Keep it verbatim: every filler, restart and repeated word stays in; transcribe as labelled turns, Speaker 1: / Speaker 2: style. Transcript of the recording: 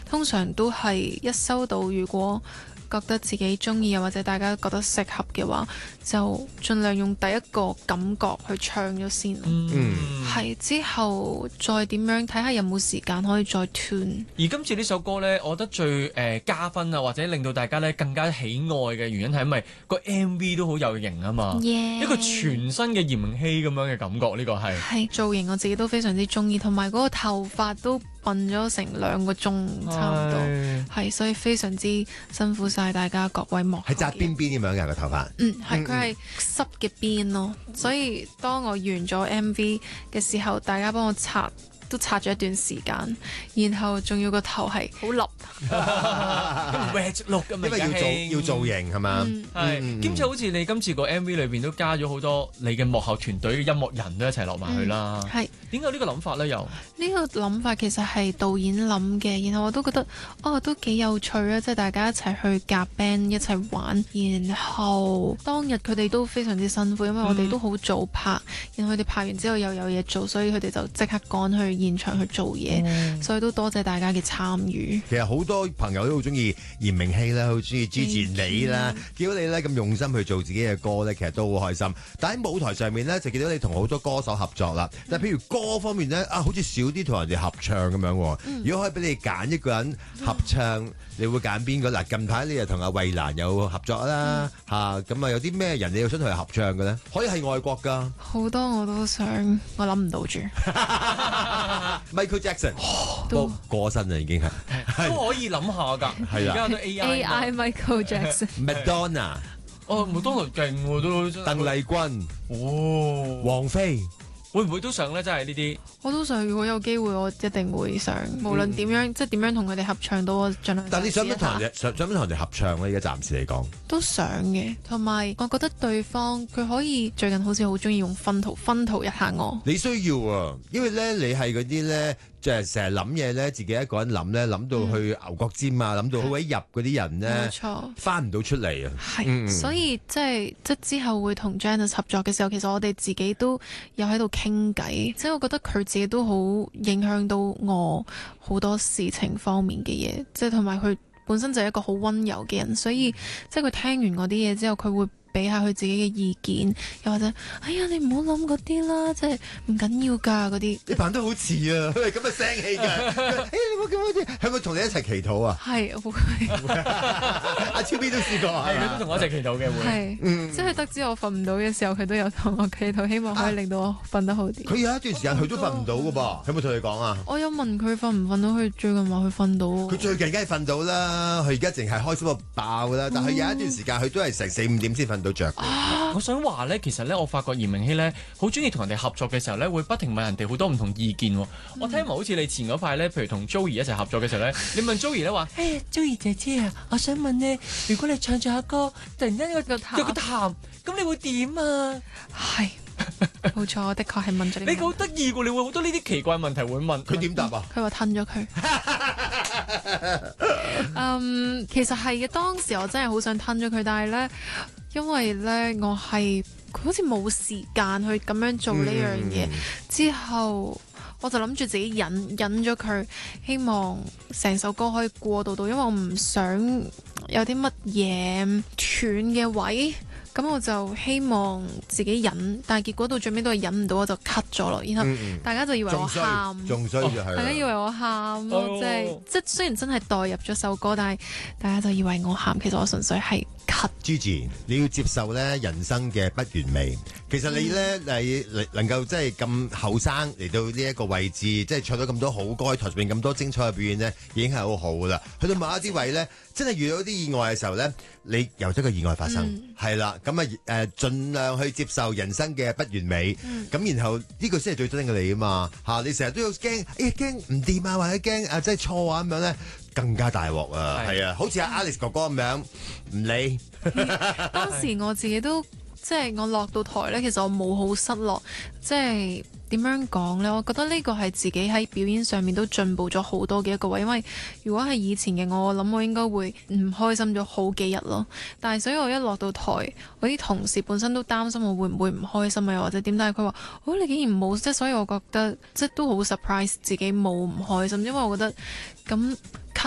Speaker 1: 通常都係一收到，如果覺得自己中意，又或者大家覺得適合嘅話，就盡量用第一個感覺去唱咗先。
Speaker 2: 嗯，
Speaker 1: 係之後再點樣睇下有冇時間可以再 tune。
Speaker 2: 而今次呢首歌呢，我覺得最誒、呃、加分啊，或者令到大家呢更加喜愛嘅原因係因為個 M V 都好有型啊嘛，yeah. 一個全新嘅炎明熹咁樣嘅感覺，呢、這個係
Speaker 1: 係造型我自己都非常之中意，同埋嗰個頭髮都笨咗成兩個鐘差唔多，係所以非常之辛苦晒大家各位幕後。
Speaker 3: 係紮邊邊咁樣嘅個頭髮。
Speaker 1: 嗯，係佢係濕嘅邊咯，所以當我完咗 M V 嘅時候，大家幫我擦。都擦咗一段時間，然後仲要個頭係好立
Speaker 2: ，wedge look 咁
Speaker 3: 因為要做要造型係嘛？
Speaker 2: 係兼且好似你今次個 M V 裏邊都加咗好多你嘅幕後團隊嘅音樂人都一齊落埋去啦。
Speaker 1: 係點
Speaker 2: 解呢個諗法咧？又
Speaker 1: 呢個諗法其實係導演諗嘅，然後我都覺得哦都幾有趣啊！即係大家一齊去夾 band 一齊玩，然後當日佢哋都非常之辛苦，因為我哋都好早拍，嗯、然後佢哋拍完之後又有嘢做，所以佢哋就即刻趕去現場去做嘢，嗯、所以都多謝大家嘅參與。
Speaker 3: 其實好多朋友都好中意炎明熹啦，好中意支持你啦。見到你咧咁用心去做自己嘅歌咧，其實都好開心。但喺舞台上面咧，就見到你同好多歌手合作啦。但係譬如歌方面咧，啊，好似少啲同人哋合唱咁樣。嗯、如果可以俾你揀一個人合唱，嗯、你會揀邊個？嗱，近排你又同阿衛蘭有合作啦，吓咁、嗯、啊，有啲咩人你又想同佢合唱嘅咧？可以係外國噶，好
Speaker 1: 多我都想，我諗唔到住。
Speaker 3: Michael Jackson 都過身啦，已經係
Speaker 2: 都可以諗下㗎。係啦，而家都 A I。
Speaker 1: A I Michael
Speaker 3: Jackson。Madonna。
Speaker 2: 哦，麥當勞勁喎都。
Speaker 3: 鄧麗君。哦。王菲。
Speaker 2: 會唔會都想咧？真係呢啲，
Speaker 1: 我都想。如果有機會，我一定會想。無論點樣，嗯、即係點樣同佢哋合唱都，我盡量。
Speaker 3: 但你想唔想同人哋想唔想同人哋合唱咧？而家暫時嚟講，
Speaker 1: 都想嘅。同埋，我覺得對方佢可以最近好似好中意用薰陶薰陶一下我。
Speaker 3: 你需要啊，因為咧，你係嗰啲咧。即係成日諗嘢咧，自己一個人諗咧，諗到去牛角尖啊，諗、嗯、到好鬼入嗰啲人咧，冇錯，翻唔到出嚟啊！
Speaker 1: 係、嗯，所以即係即係之後會同 Janice 合作嘅時候，其實我哋自己都有喺度傾偈，即係我覺得佢自己都好影響到我好多事情方面嘅嘢，即係同埋佢本身就係一個好溫柔嘅人，所以即係佢聽完嗰啲嘢之後，佢會俾下佢自己嘅意見，又或者，哎呀，你唔好諗嗰啲啦，即係唔緊要㗎嗰啲。
Speaker 3: 你扮得好似啊，佢係咁嘅聲氣㗎。哎，你唔好咁嗰啲，係咪同你一齊祈禱啊？
Speaker 1: 係，會。
Speaker 3: 阿超 B 都試過，
Speaker 2: 係佢都同我一齊祈禱嘅會。
Speaker 1: 係，嗯、即係得知我瞓唔到嘅時候，佢都有同我祈禱，希望可以令到我瞓得好啲。佢、
Speaker 3: 啊、有一段時間佢都瞓唔到㗎噃，有冇同你講啊？
Speaker 1: 我有問佢瞓唔瞓到，佢最近話佢瞓到。
Speaker 3: 佢最近梗係瞓到啦，佢而家淨係開心到爆啦，但係有一段時間佢都係成四五點先瞓到着。
Speaker 2: 啊、我想話咧，其實咧，我發覺炎明熹咧，好中意同人哋合作嘅時候咧，會不停問人哋好多唔同意見、哦。嗯、我聽聞好似你前嗰排咧，譬如同 Joey 一齊合作嘅時候咧，你問 Joey 咧話，誒，Joey 姐姐啊，我想問咧，如果你唱咗下歌，突然間有個有個痰，咁你會點啊？係，
Speaker 1: 冇錯，我的確係問咗你。
Speaker 2: 你好得意喎，你會好多呢啲奇怪問題會問。
Speaker 3: 佢點答啊？
Speaker 1: 佢話吞咗佢。嗯，其實係嘅，當時我真係好想吞咗佢，但係咧。因為咧，我係佢好似冇時間去咁樣做呢樣嘢，嗯、之後我就諗住自己忍忍咗佢，希望成首歌可以過渡到，因為我唔想有啲乜嘢斷嘅位，咁我就希望自己忍，但係結果到最尾都係忍唔到，我就 cut 咗咯。然後大家就以為我喊，
Speaker 3: 仲衰就係
Speaker 1: 大家以為我喊咯，即係即係雖然真係代入咗首歌，但係大家就以為我喊，其實我純粹係。
Speaker 3: Gigi， 你要接受咧人生嘅不完美。其實你咧係、嗯、能夠即係咁後生嚟到呢一個位置，即係唱到咁多好歌，台上面咁多精彩嘅表演咧，已經係好好噶啦。去到某一啲位咧，真係遇到啲意外嘅時候咧，你由得個意外發生，係啦、嗯，咁啊誒，盡量去接受人生嘅不完美。咁、嗯、然後呢個先係最真嘅你啊嘛嚇！你成日都要驚，哎呀驚唔掂啊，或者驚啊即係錯啊咁樣咧。更加大鑊啊！係啊，好似阿 Alice 哥哥咁樣唔理。
Speaker 1: 當時我自己都即係我落到台咧，其實我冇好失落。即係點樣講咧？我覺得呢個係自己喺表演上面都進步咗好多嘅一個位。因為如果係以前嘅我，我諗我應該會唔開心咗好幾日咯。但係所以我一落到台，我啲同事本身都擔心我會唔會唔開心啊，又或者點？但係佢話：哦，你竟然冇，即係所以我覺得即係都好 surprise 自己冇唔開心，因為我覺得咁。